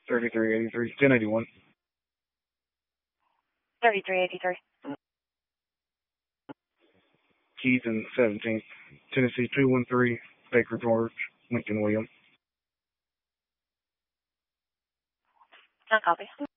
3383, 1081. 3383. Keys in 17th, Tennessee 213, Baker George, Lincoln William. Not copy.